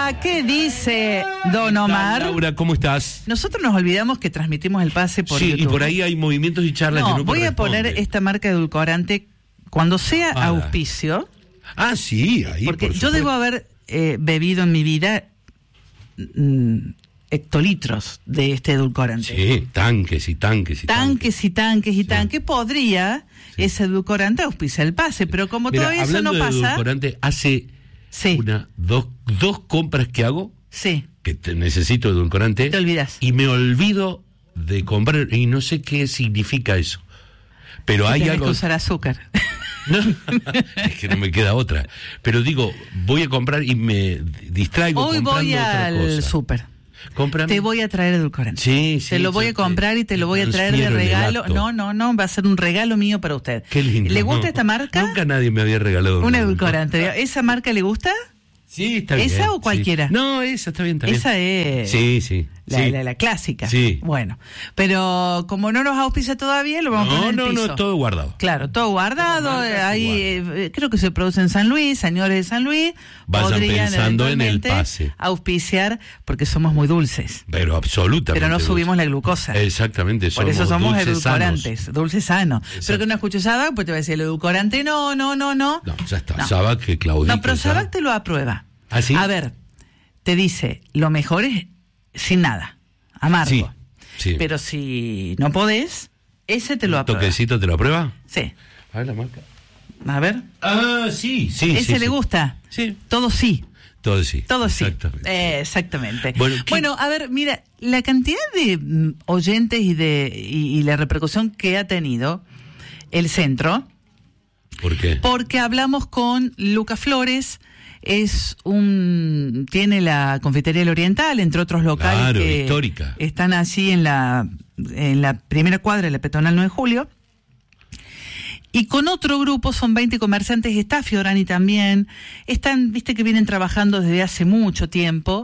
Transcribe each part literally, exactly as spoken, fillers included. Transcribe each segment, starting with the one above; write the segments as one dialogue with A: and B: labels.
A: Hola, ¿qué dice Don Omar?
B: Laura, ¿cómo estás?
A: Nosotros nos olvidamos que transmitimos el pase por
B: sí,
A: YouTube.
B: y por ahí hay movimientos y charlas
A: no,
B: que no
A: voy a poner esta marca de edulcorante cuando sea
B: Nada.
A: auspicio.
B: Ah, sí, ahí
A: Porque
B: por
A: yo
B: supuesto.
A: debo haber eh, bebido en mi vida mm, hectolitros de este edulcorante.
B: Sí, tanques y tanques y
A: Tanques y tanques y
B: Sí.
A: tanques. Podría
B: Sí.
A: ese edulcorante auspiciar el pase, pero como
B: Mira,
A: todavía eso no
B: hablando de
A: pasa.
B: edulcorante, hace
A: Sí,
B: una, dos, dos compras que hago
A: sí,
B: que te necesito edulcorante
A: te olvidas.
B: y me olvido de comprar y no sé qué significa eso. Pero hay
A: Tenés
B: algo.
A: que usar azúcar.
B: No, es que no me queda otra. Pero digo, voy a comprar y me distraigo
A: Hoy
B: comprando
A: voy
B: otra
A: al
B: cosa.
A: súper.
B: Cómprame.
A: Te voy a traer edulcorante.
B: Sí, sí.
A: Te lo voy
B: yo
A: a comprar
B: te-
A: y te lo voy a
B: te
A: traer de
B: transfiero en el
A: regalo.
B: acto.
A: No, no, no, va a ser un regalo mío para usted.
B: Qué lindo.
A: ¿Le gusta
B: No,
A: esta marca?
B: Nunca nadie me había regalado
A: Un edulcorante. ¿Esa marca le gusta?
B: Sí, está bien.
A: ¿Esa o
B: sí.
A: cualquiera?
B: No, esa está bien, está bien.
A: Esa es
B: Sí, sí.
A: la,
B: sí.
A: la, la clásica.
B: Sí.
A: Bueno, pero como no nos auspicia todavía, lo vamos a
B: No,
A: poner en
B: no,
A: el piso.
B: no, todo guardado.
A: Claro, todo guardado.
B: Todo marcas
A: Ahí,
B: guardadas.
A: eh, creo que se produce en San Luis, señores de San Luis.
B: Vayan
A: podrían
B: pensando en el
A: eventualmente
B: pase.
A: auspiciar porque somos muy dulces.
B: Pero absolutamente.
A: Pero no
B: dulce.
A: subimos la glucosa.
B: Exactamente.
A: Por eso somos
B: dulces
A: edulcorantes,
B: sanos.
A: dulces sanos.
B: Exacto.
A: Pero que no escuches Sabac, pues te va a decir el edulcorante, no, no, no, no.
B: No, ya está.
A: No.
B: Sabac, que Claudito.
A: No, pero
B: ya-
A: Sabac te lo aprueba.
B: ¿Ah, sí?
A: A ver, te dice, lo mejor es sin nada, amargo.
B: Sí, sí.
A: Pero si no podés, ese te lo
B: ¿Un
A: aprueba.
B: toquecito te lo aprueba?
A: Sí.
B: A ver la marca.
A: A ver.
B: Ah, sí, sí.
A: ¿Ese
B: sí,
A: le
B: sí.
A: gusta?
B: Sí.
A: Todo sí.
B: Todo sí.
A: Todo sí.
B: Exactamente.
A: Eh, exactamente.
B: Bueno,
A: Bueno,
B: ¿qué-
A: a ver, mira, la cantidad de mm, oyentes y de y, y la repercusión que ha tenido el centro,
B: ¿Por qué?
A: porque hablamos con Lucas Flores, es un tiene la confitería El Oriental, entre otros locales
B: Claro,
A: que
B: histórica.
A: están así en la en la primera cuadra de la peatonal nueve de julio. Y con otro grupo, son veinte comerciantes, está Fiorani también, están, viste que vienen trabajando desde hace mucho tiempo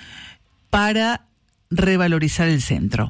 A: para revalorizar el centro.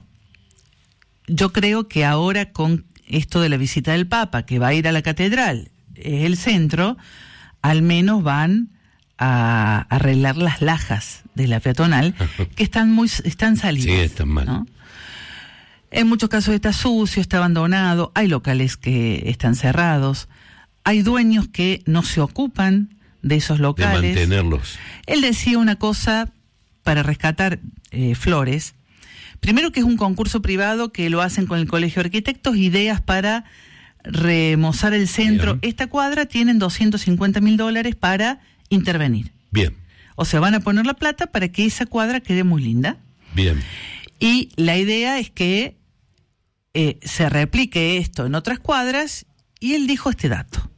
A: Yo creo que ahora con esto de la visita del Papa, que va a ir a la catedral, es el centro, al menos van a arreglar las lajas de la peatonal, que están muy están salidas.
B: Sí, están mal.
A: ¿no? En muchos casos está sucio, está abandonado, hay locales que están cerrados, hay dueños que no se ocupan de esos
B: De
A: locales.
B: mantenerlos.
A: Él decía una cosa para rescatar eh, Flores. Primero, que es un concurso privado que lo hacen con el Colegio de Arquitectos, ideas para remozar el centro.
B: Bien.
A: Esta cuadra tienen doscientos cincuenta mil dólares para intervenir.
B: Bien,
A: O sea, van a poner la plata para que esa cuadra quede muy linda.
B: bien.
A: Y la idea es que eh, se replique esto en otras cuadras, y él dijo este dato.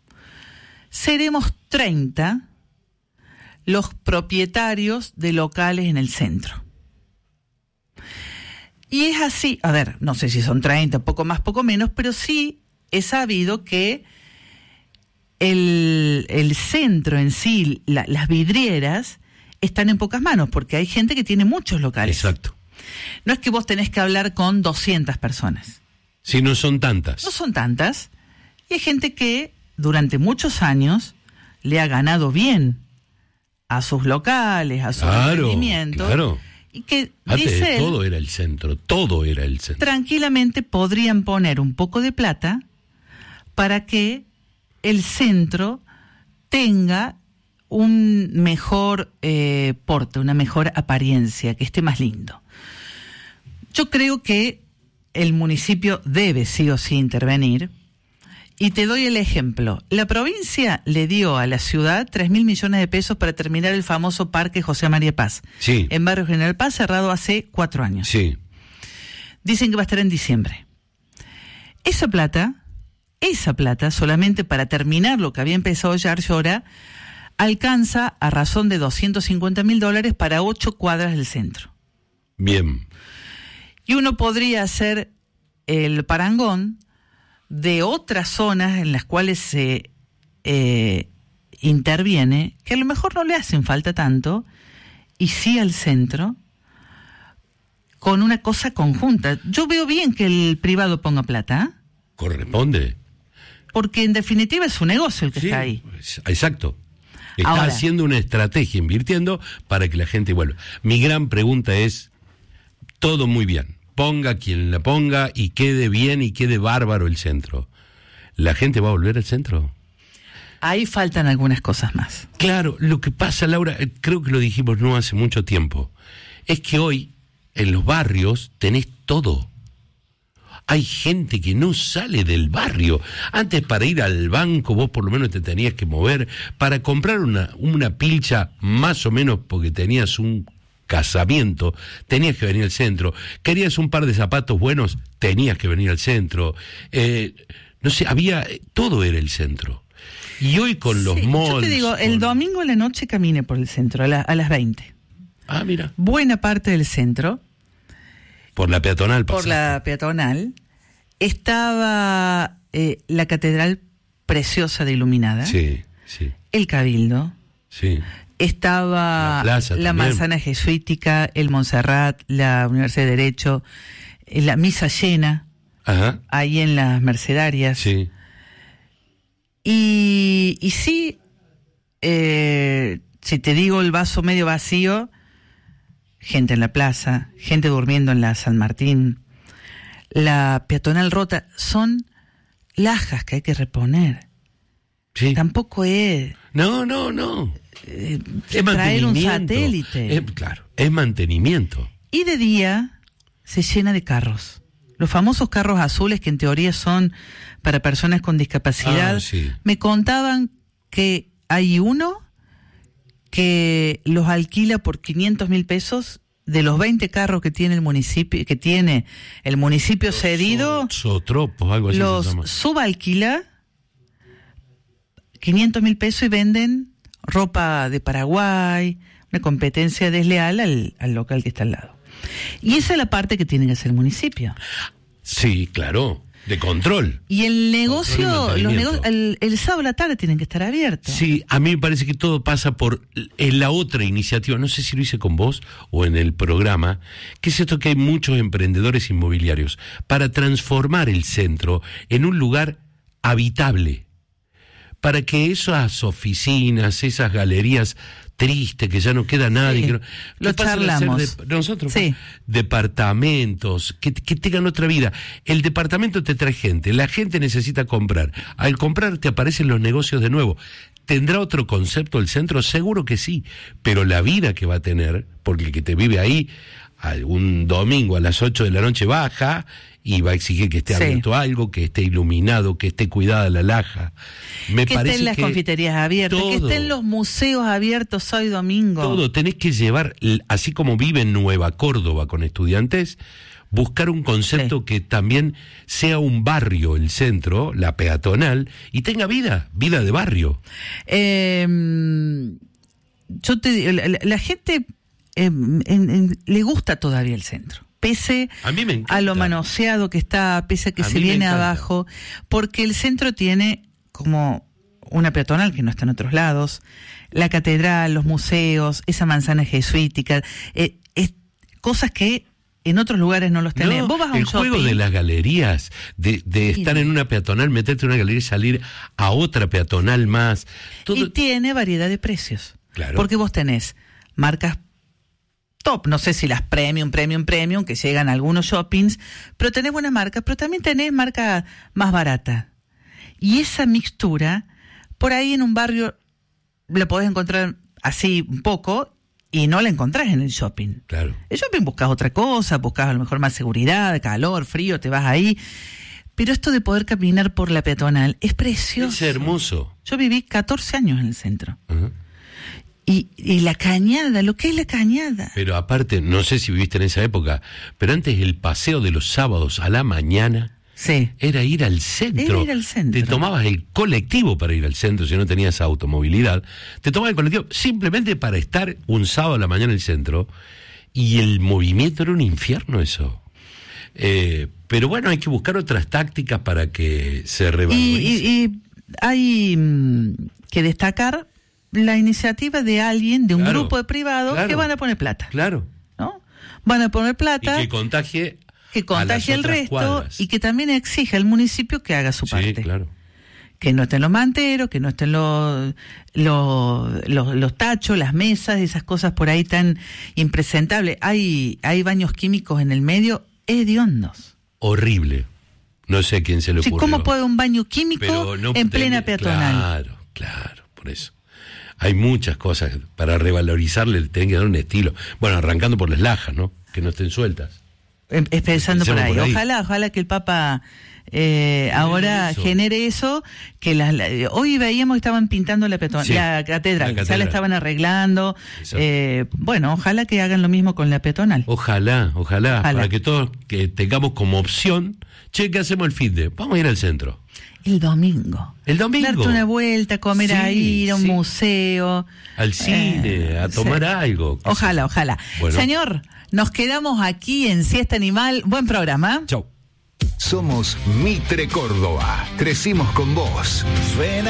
A: Seremos treinta los propietarios de locales en el centro. Y es así, a ver, no sé si son treinta, poco más, poco menos, pero sí he sabido que el, el centro en sí, la, las vidrieras, están en pocas manos, porque hay gente que tiene muchos locales.
B: Exacto.
A: No es que vos tenés que hablar con doscientas personas.
B: Si no son tantas.
A: No son tantas. Y hay gente que durante muchos años le ha ganado bien a sus locales, a sus
B: Claro,
A: emprendimientos.
B: claro.
A: Y que,
B: Antes
A: dice él,
B: todo era el centro, todo era el centro.
A: tranquilamente podrían poner un poco de plata para que el centro tenga un mejor eh, porte, una mejor apariencia, que esté más lindo. Yo creo que el municipio debe sí o sí intervenir, y te doy el ejemplo. La provincia le dio a la ciudad tres mil millones de pesos para terminar el famoso Parque José María Paz,
B: Sí,
A: en Barrio General Paz, cerrado hace cuatro años.
B: sí.
A: Dicen que va a estar en diciembre. Esa plata, esa plata, solamente para terminar lo que había empezado ya Llora, alcanza a razón de doscientos cincuenta mil dólares para ocho cuadras del centro.
B: Bien.
A: Y uno podría hacer el parangón de otras zonas en las cuales se eh, interviene, que a lo mejor no le hacen falta tanto, y sí al centro, con una cosa conjunta. Yo veo bien que el privado ponga plata, ¿eh?
B: Corresponde.
A: Porque en definitiva es su negocio el que
B: Sí,
A: está ahí.
B: exacto. Está
A: Ahora,
B: haciendo una estrategia, invirtiendo para que la gente vuelva. Mi gran pregunta es, todo muy bien, ponga quien la ponga y quede bien y quede bárbaro el centro. ¿La gente va a volver al centro?
A: ahí faltan algunas cosas más.
B: Claro, lo que pasa, Laura, creo que lo dijimos no hace mucho tiempo, es que hoy en los barrios tenés todo. Hay gente que no sale del barrio. Antes, para ir al banco vos por lo menos te tenías que mover. Para comprar una, una pilcha más o menos porque tenías un casamiento, tenías que venir al centro. Querías un par de zapatos buenos, tenías que venir al centro. Eh, no sé, había, todo era el centro. Y hoy con los
A: Sí,
B: malls...
A: yo te digo, el
B: con...
A: domingo en la noche caminé por el centro, a, la, a las veinte.
B: Ah, mira.
A: Buena parte del centro...
B: Por la peatonal
A: Por
B: pasaste.
A: la peatonal, estaba eh, la catedral preciosa de iluminada,
B: Sí, sí,
A: el Cabildo,
B: sí.
A: estaba
B: La plaza
A: la
B: también.
A: manzana jesuítica, el Montserrat, la Universidad de Derecho, eh, la misa llena,
B: Ajá,
A: ahí en las Mercedarias.
B: sí.
A: Y, y sí, eh, si te digo el vaso medio vacío, gente en la plaza, gente durmiendo en la San Martín, la peatonal rota, son lajas que hay que reponer.
B: Sí.
A: Tampoco es
B: No, no, no.
A: eh,
B: Es
A: traer un
B: mantenimiento.
A: satélite.
B: Es, claro, es mantenimiento.
A: Y de día se llena de carros. Los famosos carros azules que en teoría son para personas con discapacidad.
B: Ah, sí.
A: Me contaban que hay uno que los alquila por quinientos mil pesos de los veinte carros que tiene el municipio, que tiene el municipio cedido,
B: Zootropos, algo así
A: los
B: se llama.
A: subalquila quinientos mil pesos y venden ropa de Paraguay, una competencia desleal al, al local que está al lado. Y esa es la parte que tiene que hacer el municipio.
B: Sí, claro, de control.
A: Y el negocio,
B: Control y
A: los
B: mantenimiento.
A: nego- el, el sábado a la tarde tienen que estar abiertos.
B: Sí, a mí me parece que todo pasa por en la otra iniciativa, no sé si lo hice con vos o en el programa, que es esto que hay muchos emprendedores inmobiliarios para transformar el centro en un lugar habitable, para que esas oficinas, esas galerías tristes, que ya no queda nadie,
A: Sí,
B: que no-
A: lo
B: que pasen a ser
A: charlamos.
B: de- nosotros,
A: Sí.
B: departamentos, que, que tengan otra vida. El departamento te trae gente, la gente necesita comprar. Al comprar te aparecen los negocios de nuevo. ¿Tendrá otro concepto el centro? Seguro que sí, pero la vida que va a tener, porque el que te vive ahí, un domingo a las ocho de la noche baja y va a exigir que esté
A: Sí.
B: abierto algo, que esté iluminado, que esté cuidada la laja. Me
A: que
B: parece
A: estén las
B: que
A: confiterías abiertas, que
B: todo.
A: estén los museos abiertos sábado y domingo.
B: Todo, tenés que llevar, l- así como vive en Nueva Córdoba con estudiantes, buscar un concepto
A: Sí.
B: que también sea un barrio, el centro, la peatonal, y tenga vida, vida de barrio.
A: Eh, yo te digo, la, la- la gente eh, en- en- le gusta todavía el centro, pese
B: A mí me encanta.
A: a lo manoseado que está, pese a que
B: A
A: se
B: mí me
A: viene
B: encanta.
A: abajo, porque el centro tiene como una peatonal que no está en otros lados, la catedral, los museos, esa manzana jesuítica, eh, es, cosas que en otros lugares no los tenés.
B: No,
A: Vos vas a un
B: el juego
A: shopping,
B: de las galerías, de, de estar
A: Mira.
B: en una peatonal, meterte en una galería y salir a otra peatonal más. Todo,
A: y tiene variedad de precios.
B: Claro.
A: Porque vos tenés marcas top, no sé si las premium, premium, premium, que llegan a algunos shoppings, pero tenés buenas marcas, pero también tenés marca más barata. Y esa mixtura, por ahí en un barrio la podés encontrar así un poco y no la encontrás en el shopping.
B: Claro.
A: El shopping buscas otra cosa, buscas a lo mejor más seguridad, calor, frío, te vas ahí. Pero esto de poder caminar por la peatonal es precioso.
B: Es hermoso.
A: Yo viví catorce años en el centro.
B: Ajá.
A: Y, y la cañada, lo que es la cañada.
B: Pero aparte, no sé si viviste en esa época, pero antes el paseo de los sábados a la mañana
A: Sí.
B: era ir al centro.
A: Era ir al centro.
B: Te tomabas el colectivo para ir al centro si no tenías automovilidad. Te tomabas el colectivo simplemente para estar un sábado a la mañana en el centro. Y el movimiento era un infierno eso. Eh, pero bueno, hay que buscar otras tácticas para que se
A: Y,
B: revalorice.
A: y- y hay mm, que destacar la iniciativa de alguien, de un
B: Claro,
A: grupo de privados
B: claro.
A: que van a poner plata.
B: Claro.
A: ¿No? Van a poner
B: Y
A: plata,
B: que contagie,
A: que
B: a las
A: contagie el
B: otras
A: resto
B: cuadras.
A: y que también exija al municipio que haga su
B: Sí,
A: parte.
B: claro.
A: que no estén los manteros, que no estén los, los, los, los tachos, las mesas, esas cosas por ahí tan impresentables. Hay, hay baños químicos en el medio hediondos.
B: Horrible. No sé a quién se le ocurrió.
A: Sí, ¿cómo puede un baño químico
B: no
A: en plena
B: ten,
A: peatonal?
B: Claro, claro, por eso. Hay muchas cosas para revalorizarle, tienen que dar un estilo. Bueno, arrancando por las lajas, ¿no? Que no estén sueltas.
A: Empezando por ahí. por ahí. Ojalá, ojalá que el Papa eh, ahora eso. genere eso. Que las, la, hoy veíamos que estaban pintando la, peatonal, sí, la, catedral, la catedral, ya la estaban arreglando. Eh, bueno, ojalá que hagan lo mismo con la peatonal.
B: Ojalá, ojalá, ojalá. Para que todos que tengamos como opción, che, ¿qué hacemos el fin de? Vamos a ir al centro.
A: El domingo.
B: El domingo.
A: Darte una vuelta, comer sí, ahí, ir a un sí. museo.
B: Al cine, eh, a tomar sí. algo.
A: Ojalá, sé. ojalá. Bueno. Señor, nos quedamos aquí en Siesta Animal. Buen programa.
B: Chau.
C: Somos Mitre Córdoba. Crecimos con vos. Suena